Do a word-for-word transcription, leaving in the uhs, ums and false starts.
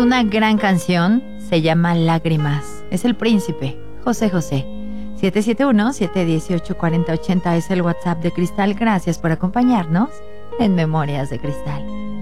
una gran canción, se llama Lágrimas. Es El Príncipe, José José. siete siete uno, siete uno ocho, cuatro cero ocho cero es el WhatsApp de Cristal. Gracias por acompañarnos en Memorias de Cristal.